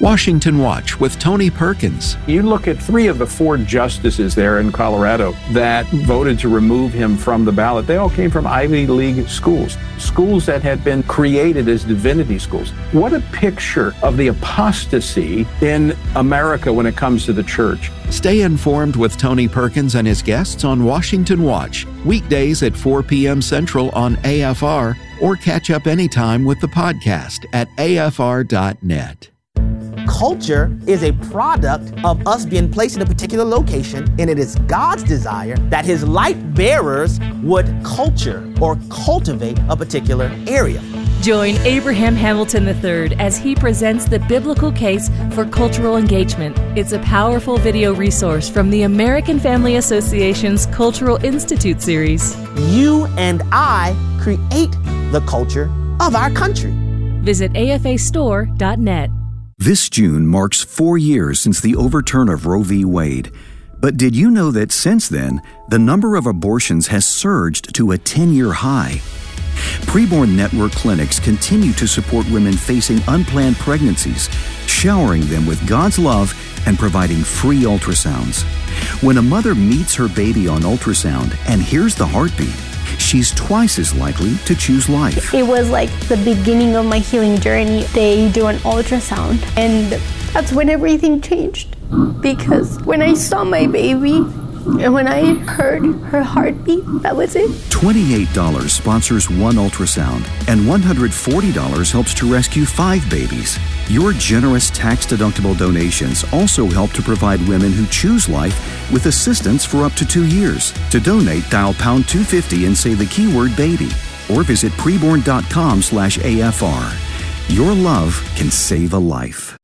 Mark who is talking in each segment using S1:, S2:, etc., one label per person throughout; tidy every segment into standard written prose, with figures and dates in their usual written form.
S1: Washington Watch with Tony Perkins.
S2: You look at 3 of the 4 justices there in Colorado that voted to remove him from the ballot. They all came from Ivy League schools, schools that had been created as divinity schools. What a picture of the apostasy in America when it comes to the church.
S1: Stay informed with Tony Perkins and his guests on Washington Watch, weekdays at 4 p.m. Central on AFR, or catch up anytime with the podcast at afr.net.
S3: Culture is a product of us being placed in a particular location, and it is God's desire that his light bearers would culture or cultivate a particular area.
S4: Join Abraham Hamilton III as he presents the biblical case for cultural engagement. It's a powerful video resource from the American Family Association's Cultural Institute series.
S3: You and I create the culture of our country.
S4: Visit afastore.net.
S5: This June marks 4 years since the overturn of Roe v. Wade. But did you know that since then, the number of abortions has surged to a 10-year high? Preborn Network clinics continue to support women facing unplanned pregnancies, showering them with God's love and providing free ultrasounds. When a mother meets her baby on ultrasound and hears the heartbeat, she's twice as likely to choose life.
S6: It was like the beginning of my healing journey. They do an ultrasound, and that's when everything changed. Because when I saw my baby, and when I heard her heartbeat, that was it.
S5: $28 sponsors 1 ultrasound, and $140 helps to rescue 5 babies. Your generous tax-deductible donations also help to provide women who choose life with assistance for up to 2 years. To donate, dial pound 250 and say the keyword baby, or visit preborn.com/AFR. Your love can save a life.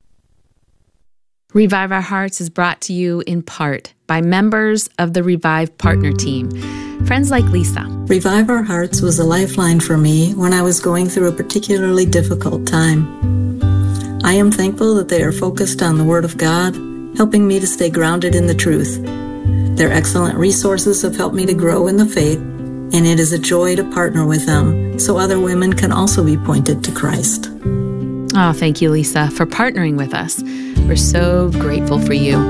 S7: Revive Our Hearts is brought to you in part by members of the Revive Partner Team, friends like Lisa.
S8: Revive Our Hearts was a lifeline for me when I was going through a particularly difficult time. I am thankful that they are focused on the Word of God, helping me to stay grounded in the truth. Their excellent resources have helped me to grow in the faith, and it is a joy to partner with them so other women can also be pointed to Christ.
S7: Oh, thank you, Lisa, for partnering with us. We're so grateful for you.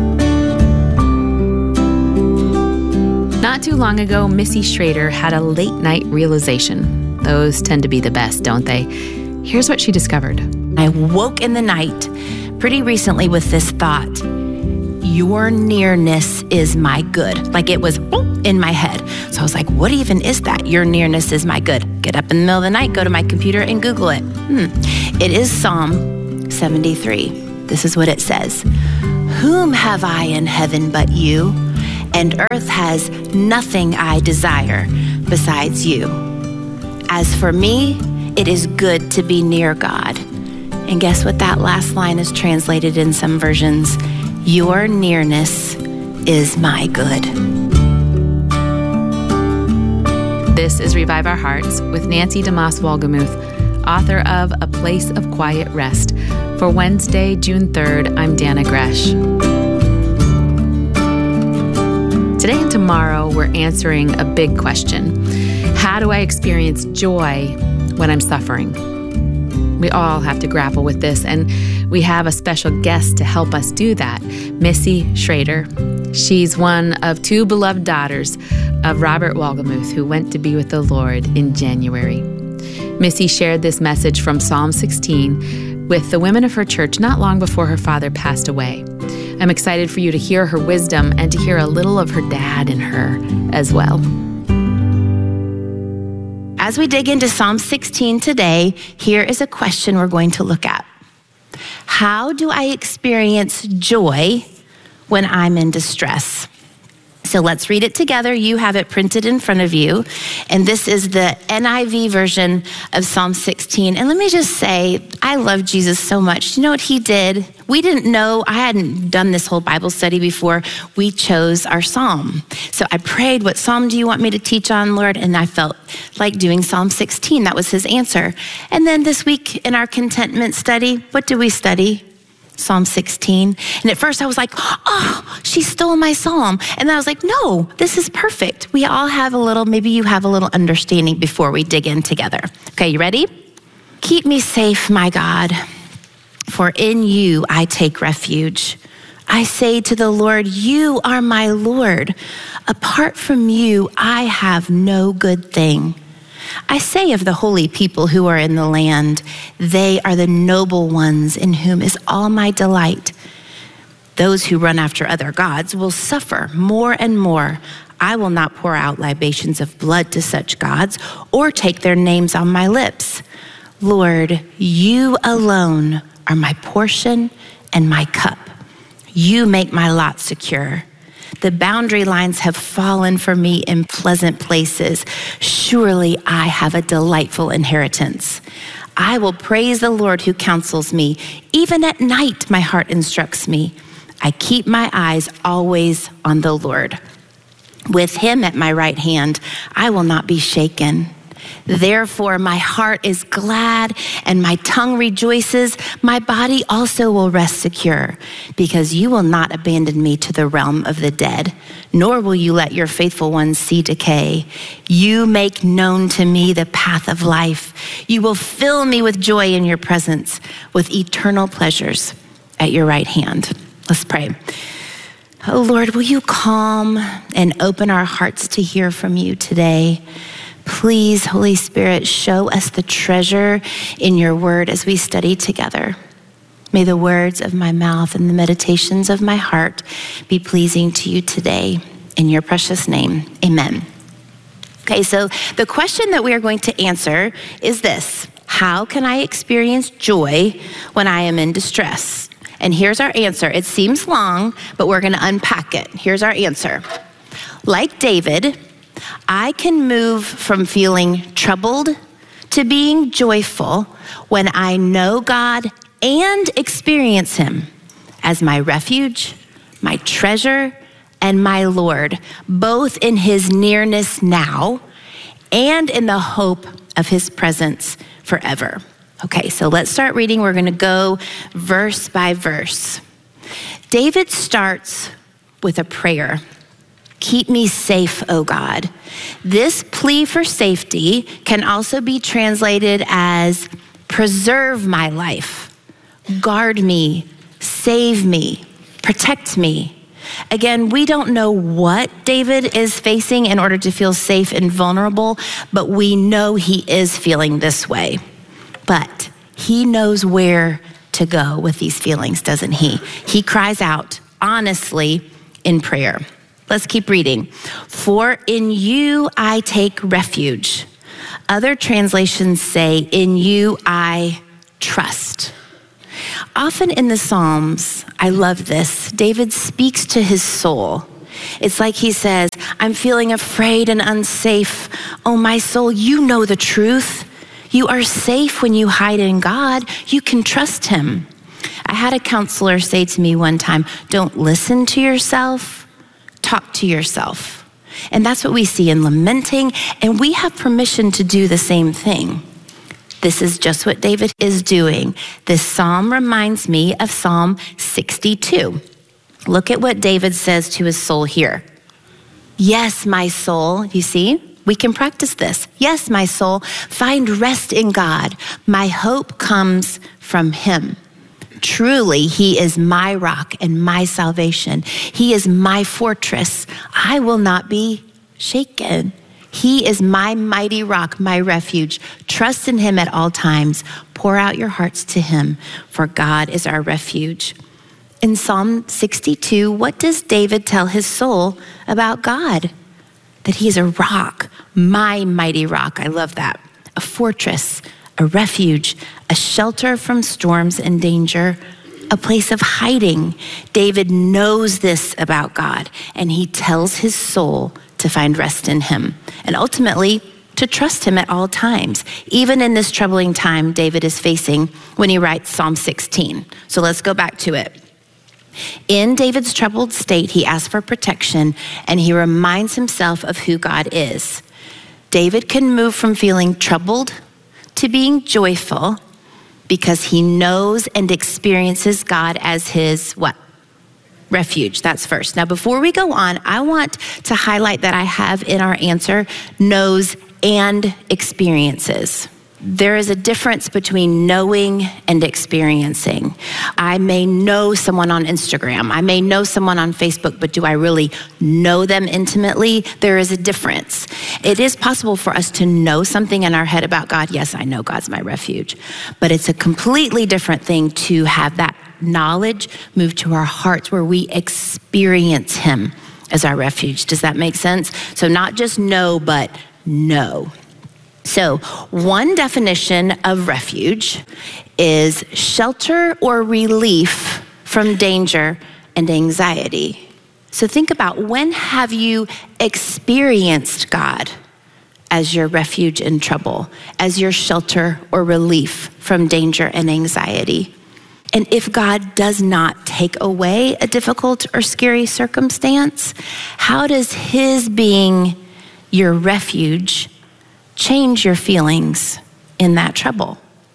S7: Not too long ago, Missy Schrader had a late-night realization. Those tend to be the best, don't they? Here's what she discovered.
S9: I woke in the night pretty recently with this thought: your nearness is my good. Like it was in my head. So I was like, what even is that? Your nearness is my good. Get up in the middle of the night, go to my computer and Google it. It is Psalm 73. This is what it says. Whom have I in heaven but you? And earth has nothing I desire besides you. As for me, it is good to be near God. And guess what that last line is translated in some versions? Your nearness is my good.
S7: This is Revive Our Hearts with Nancy DeMoss Wolgemuth, author of A Place of Quiet Rest. For Wednesday, June 3rd, I'm Dana Gresh. Today and tomorrow, we're answering a big question. How do I experience joy when I'm suffering? We all have to grapple with this, and we have a special guest to help us do that, Missy Schrader. She's one of 2 beloved daughters of Robert Wolgemuth, who went to be with the Lord in January. Missy shared this message from Psalm 16 with the women of her church not long before her father passed away. I'm excited for you to hear her wisdom and to hear a little of her dad in her as well.
S9: As we dig into Psalm 16 today, here is a question we're going to look at. How do I experience joy when I'm in distress? So let's read it together. You have it printed in front of you. And this is the NIV version of Psalm 16. And let me just say, I love Jesus so much. You know what he did? We didn't know, I hadn't done this whole Bible study before we chose our psalm. So I prayed, what psalm do you want me to teach on, Lord? And I felt like doing Psalm 16. That was his answer. And then this week in our contentment study, what do we study? Psalm 16. And at first I was like, oh, she stole my psalm. And then I was like, no, this is perfect. We all have a little, maybe you have a little understanding before we dig in together. Okay, you ready? Keep me safe, my God, for in you I take refuge. I say to the Lord, you are my Lord. Apart from you, I have no good thing. I say of the holy people who are in the land, they are the noble ones in whom is all my delight. Those who run after other gods will suffer more and more. I will not pour out libations of blood to such gods or take their names on my lips. Lord, you alone are my portion and my cup. You make my lot secure. The boundary lines have fallen for me in pleasant places. Surely I have a delightful inheritance. I will praise the Lord who counsels me. Even at night, my heart instructs me. I keep my eyes always on the Lord. With him at my right hand, I will not be shaken. Therefore, my heart is glad and my tongue rejoices. My body also will rest secure, because you will not abandon me to the realm of the dead, nor will you let your faithful ones see decay. You make known to me the path of life. You will fill me with joy in your presence, with eternal pleasures at your right hand. Let's pray. Oh Lord, will you calm and open our hearts to hear from you today? Please, Holy Spirit, show us the treasure in your word as we study together. May the words of my mouth and the meditations of my heart be pleasing to you today. In your precious name, amen. Okay, so the question that we are going to answer is this: how can I experience joy when I am in distress? And here's our answer. It seems long, but we're going to unpack it. Here's our answer. Like David, I can move from feeling troubled to being joyful when I know God and experience him as my refuge, my treasure, and my Lord, both in his nearness now and in the hope of his presence forever. Okay, so let's start reading. We're going to go verse by verse. David starts with a prayer. Keep me safe, O God. This plea for safety can also be translated as preserve my life, guard me, save me, protect me. Again, we don't know what David is facing in order to feel safe and vulnerable, but we know he is feeling this way. But he knows where to go with these feelings, doesn't he? He cries out honestly in prayer. Let's keep reading. For in you I take refuge. Other translations say, in you I trust. Often in the Psalms, I love this, David speaks to his soul. It's like he says, I'm feeling afraid and unsafe. Oh, my soul, you know the truth. You are safe when you hide in God. You can trust him. I had a counselor say to me one time, don't listen to yourself, talk to yourself. And that's what we see in lamenting, and we have permission to do the same thing. This is just what David is doing. This psalm reminds me of Psalm 62. Look at what David says to his soul here. Yes, my soul, you see? We can practice this. Yes, my soul, find rest in God. My hope comes from him. Truly, he is my rock and my salvation. He is my fortress. I will not be shaken. He is my mighty rock, my refuge. Trust in him at all times. Pour out your hearts to him, for God is our refuge. In Psalm 62, what does David tell his soul about God? That he is a rock, my mighty rock. I love that. A fortress, a refuge, a shelter from storms and danger, a place of hiding. David knows this about God, and he tells his soul to find rest in him, and ultimately to trust him at all times, even in this troubling time David is facing when he writes Psalm 16. So let's go back to it. In David's troubled state, he asks for protection, and he reminds himself of who God is. David can move from feeling troubled to being joyful because he knows and experiences God as his what? Refuge. That's first. Now, before we go on, I want to highlight that I have in our answer knows and experiences. There is a difference between knowing and experiencing. I may know someone on Instagram. I may know someone on Facebook, but do I really know them intimately? There is a difference. It is possible for us to know something in our head about God. Yes, I know God's my refuge. But it's a completely different thing to have that knowledge move to our hearts where we experience him as our refuge. Does that make sense? So not just know, but know. So one definition of refuge is shelter or relief from danger and anxiety. So think about, when have you experienced God as your refuge in trouble, as your shelter or relief from danger and anxiety? And if God does not take away a difficult or scary circumstance, how does his being your refuge change your feelings in that trouble?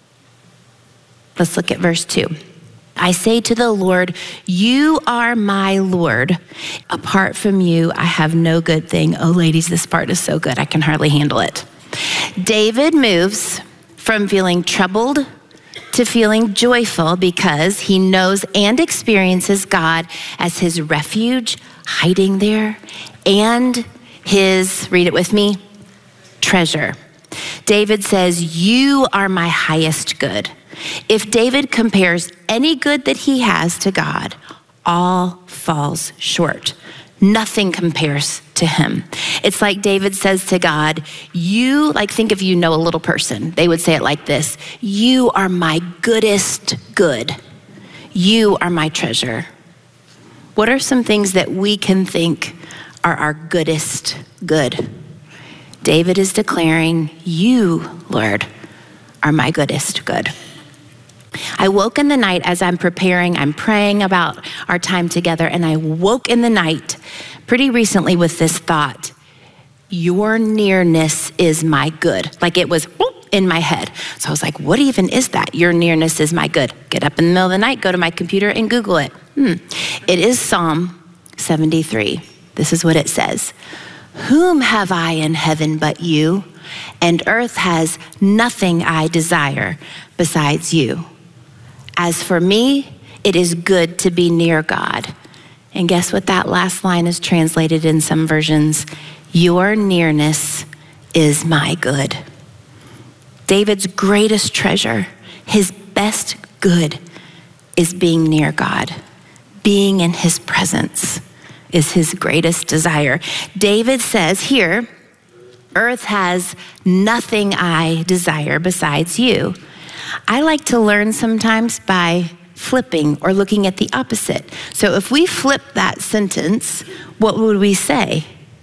S9: Let's look at verse 2. I say to the Lord, you are my Lord. Apart from you, I have no good thing. Oh, ladies, this part is so good. I can hardly handle it. David moves from feeling troubled to feeling joyful because he knows and experiences God as his refuge, hiding there, and his, read it with me, treasure. David says, you are my highest good. If David compares any good that he has to God, all falls short. Nothing compares to him. It's like David says to God, you, like think if you know a little person, they would say it like this, you are my goodest good. You are my treasure. What are some things that we can think are our goodest good? David is declaring, you, Lord, are my goodest good. I woke in the night as I'm preparing, I'm praying about our time together, and I woke in the night pretty recently with this thought, your nearness is my good. Like it was in my head. So I was like, what even is that? Your nearness is my good. Get up in the middle of the night, go to my computer and Google it. It is Psalm 73. This is what it says. Whom have I in heaven but you? And earth has nothing I desire besides you. As for me, it is good to be near God. And guess what that last line is translated in some versions? Your nearness is my good. David's greatest treasure, his best good, is being near God. Being in his presence is his greatest desire. David says here, earth has nothing I desire besides you. I like to learn sometimes by flipping or looking at the opposite. So if we flip that sentence, what would we say?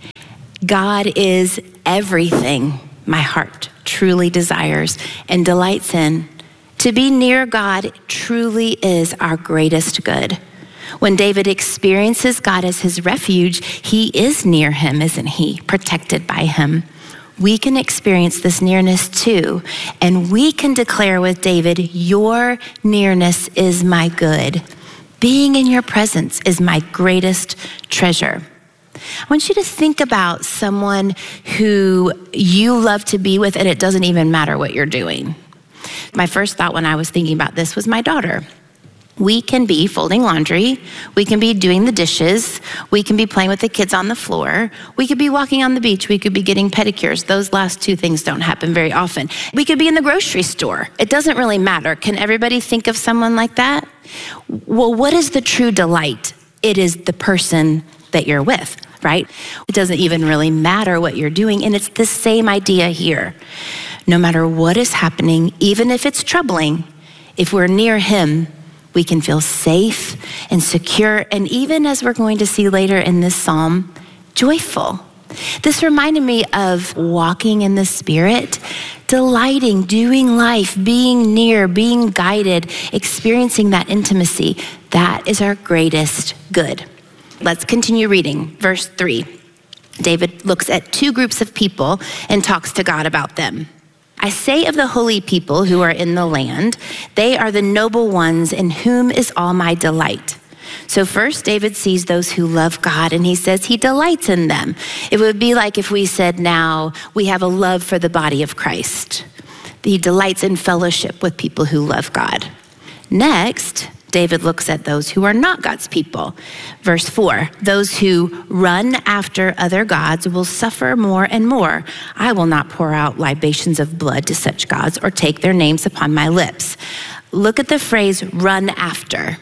S9: God is everything my heart truly desires and delights in. To be near God truly is our greatest good. When David experiences God as his refuge, he is near him, isn't he? Protected by him. We can experience this nearness too, and we can declare with David, your nearness is my good. Being in your presence is my greatest treasure. I want you to think about someone who you love to be with, and it doesn't even matter what you're doing. My first thought when I was thinking about this was my daughter. We can be folding laundry, we can be doing the dishes, we can be playing with the kids on the floor, we could be walking on the beach, we could be getting pedicures. Those last two things don't happen very often. We could be in the grocery store. It doesn't really matter. Can everybody think of someone like that? Well, what is the true delight? It is the person that you're with, right? It doesn't even really matter what you're doing, and it's the same idea here. No matter what is happening, even if it's troubling, if we're near him, we can feel safe and secure, and even as we're going to see later in this psalm, joyful. This reminded me of walking in the Spirit, delighting, doing life, being near, being guided, experiencing that intimacy. That is our greatest good. Let's continue reading. Verse 3. David looks at two groups of people and talks to God about them. I say of the holy people who are in the land, they are the noble ones in whom is all my delight. So first, David sees those who love God, and he says he delights in them. It would be like if we said now, we have a love for the body of Christ. He delights in fellowship with people who love God. Next, David looks at those who are not God's people. Verse 4, those who run after other gods will suffer more and more. I will not pour out libations of blood to such gods or take their names upon my lips. Look at the phrase run after.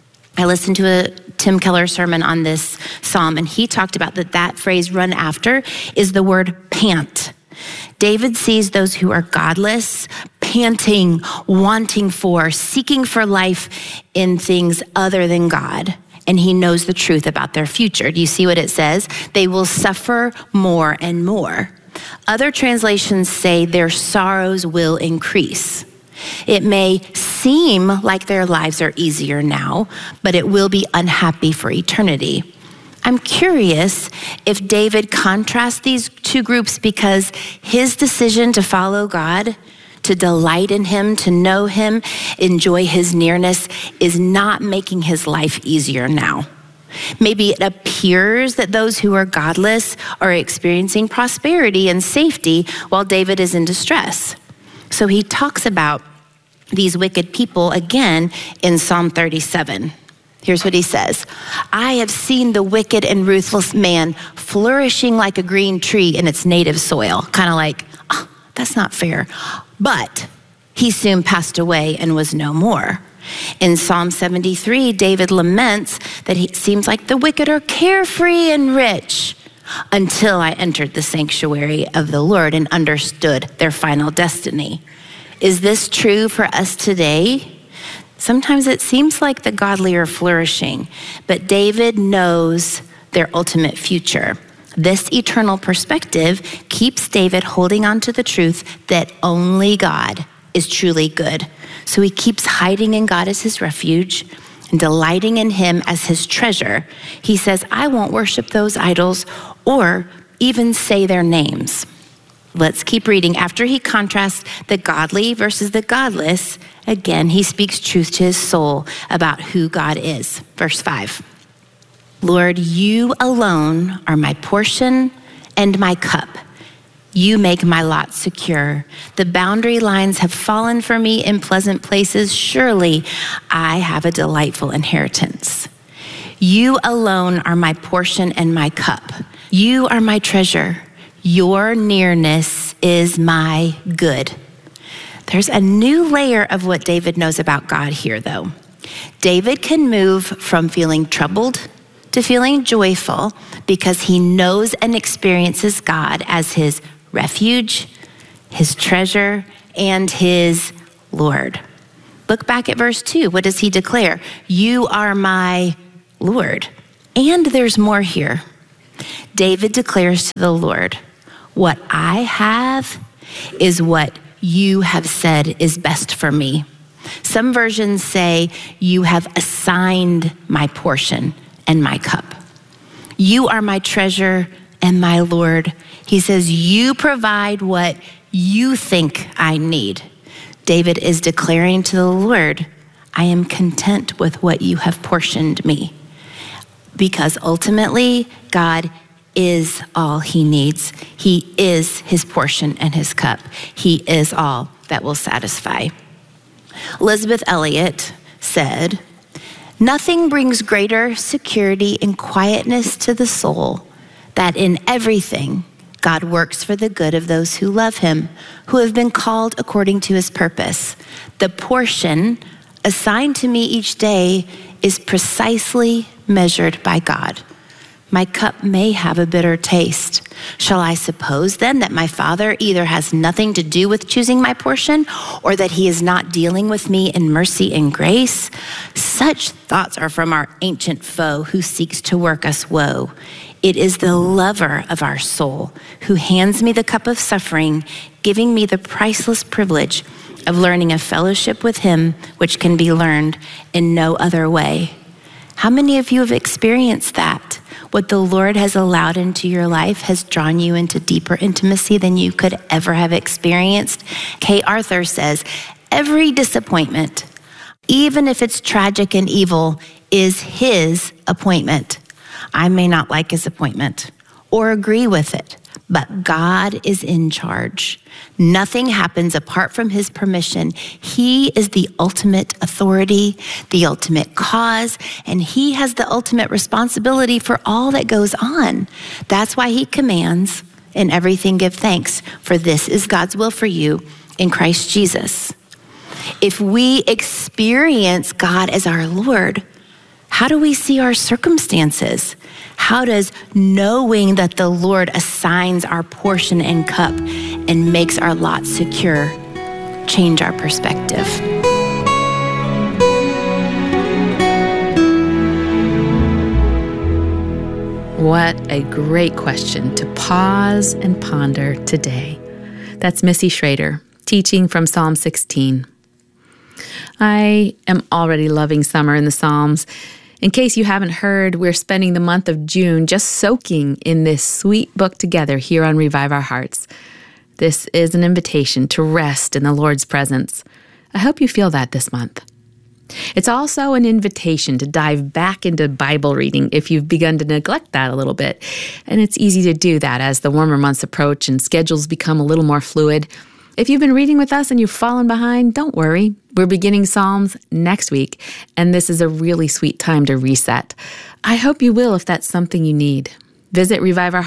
S9: I listened to a Tim Keller sermon on this psalm, and he talked about that phrase run after is the word pant. David sees those who are godless, panting, wanting for, seeking for life in things other than God. And he knows the truth about their future. Do you see what it says? They will suffer more and more. Other translations say their sorrows will increase. It may seem like their lives are easier now, but it will be unhappy for eternity. I'm curious if David contrasts these two groups because his decision to follow God, to delight in him, to know him, enjoy his nearness, is not making his life easier now. Maybe it appears that those who are godless are experiencing prosperity and safety while David is in distress. So he talks about these wicked people again in Psalm 37. Here's what he says. I have seen the wicked and ruthless man flourishing like a green tree in its native soil. Kind of like, oh, that's not fair. But he soon passed away and was no more. In Psalm 73, David laments that it seems like the wicked are carefree and rich until I entered the sanctuary of the Lord and understood their final destiny. Is this true for us today? Sometimes it seems like the godly are flourishing, but David knows their ultimate future. This eternal perspective keeps David holding on to the truth that only God is truly good. So he keeps hiding in God as his refuge and delighting in him as his treasure. He says, I won't worship those idols or even say their names. Let's keep reading. After he contrasts the godly versus the godless, again, he speaks truth to his soul about who God is. Verse 5. Lord, you alone are my portion and my cup. You make my lot secure. The boundary lines have fallen for me in pleasant places. Surely I have a delightful inheritance. You alone are my portion and my cup. You are my treasure. Your nearness is my good. There's a new layer of what David knows about God here, though. David can move from feeling troubled to feeling joyful because he knows and experiences God as his refuge, his treasure, and his Lord. Look back at verse 2. What does he declare? You are my Lord. And there's more here. David declares to the Lord, what I have is what you have said is best for me. Some versions say, you have assigned my portion and my cup. You are my treasure and my Lord. He says, you provide what you think I need. David is declaring to the Lord, I am content with what you have portioned me. Because ultimately, God is all he needs. He is his portion and his cup. He is all that will satisfy. Elizabeth Elliot said, nothing brings greater security and quietness to the soul that in everything God works for the good of those who love him, who have been called according to his purpose. The portion assigned to me each day is precisely measured by God. My cup may have a bitter taste. Shall I suppose then that my Father either has nothing to do with choosing my portion or that he is not dealing with me in mercy and grace? Such thoughts are from our ancient foe who seeks to work us woe. It is the lover of our soul who hands me the cup of suffering, giving me the priceless privilege of learning a fellowship with him which can be learned in no other way. How many of you have experienced that? What the Lord has allowed into your life has drawn you into deeper intimacy than you could ever have experienced. Kay Arthur says, every disappointment, even if it's tragic and evil, is his appointment. I may not like his appointment or agree with it, but God is in charge. Nothing happens apart from his permission. He is the ultimate authority, the ultimate cause, and he has the ultimate responsibility for all that goes on. That's why he commands, in everything give thanks, for this is God's will for you in Christ Jesus. If we experience God as our Lord, how do we see our circumstances? How does knowing that the Lord assigns our portion and cup and makes our lot secure change our perspective?
S7: What a great question to pause and ponder today. That's Missy Schrader, teaching from Psalm 16. I am already loving summer in the Psalms. In case you haven't heard, we're spending the month of June just soaking in this sweet book together here on Revive Our Hearts. This is an invitation to rest in the Lord's presence. I hope you feel that this month. It's also an invitation to dive back into Bible reading if you've begun to neglect that a little bit. And it's easy to do that as the warmer months approach and schedules become a little more fluid. If you've been reading with us and you've fallen behind, don't worry. We're beginning Psalms next week, and this is a really sweet time to reset. I hope you will if that's something you need. Visit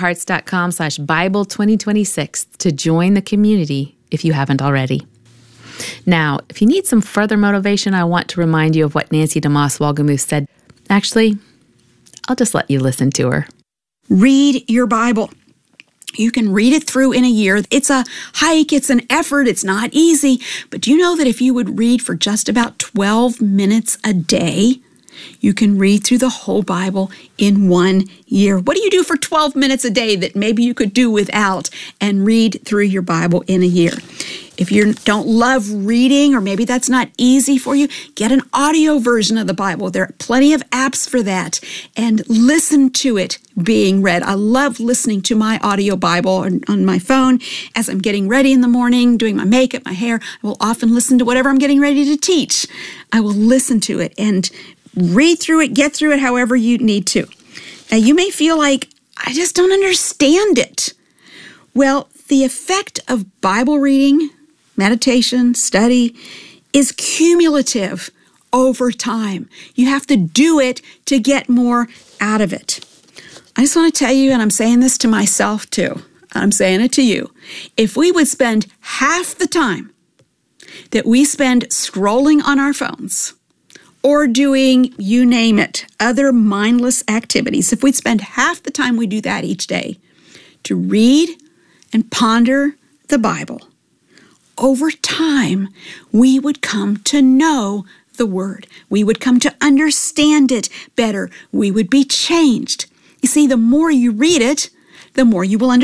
S7: reviveourhearts.com/Bible2026 to join the community if you haven't already. Now, if you need some further motivation, I want to remind you of what Nancy DeMoss Wolgemuth said. Actually, I'll just let you listen to her.
S10: Read your Bible. You can read it through in a year. It's a hike, it's an effort, it's not easy. But do you know that if you would read for just about 12 minutes a day, you can read through the whole Bible in 1 year? What do you do for 12 minutes a day that maybe you could do without and read through your Bible in a year? If you don't love reading, or maybe that's not easy for you, get an audio version of the Bible. There are plenty of apps for that, and listen to it being read. I love listening to my audio Bible on my phone as I'm getting ready in the morning, doing my makeup, my hair. I will often listen to whatever I'm getting ready to teach. I will listen to it and read through it, get through it however you need to. Now, you may feel like, I just don't understand it. Well, the effect of Bible reading, meditation, study, is cumulative over time. You have to do it to get more out of it. I just want to tell you, and I'm saying this to myself too, I'm saying it to you, if we would spend half the time that we spend scrolling on our phones or doing, you name it, other mindless activities, if we'd spend half the time we do that each day to read and ponder the Bible, over time, we would come to know the Word. We would come to understand it better. We would be changed. You see, the more you read it, the more you will understand.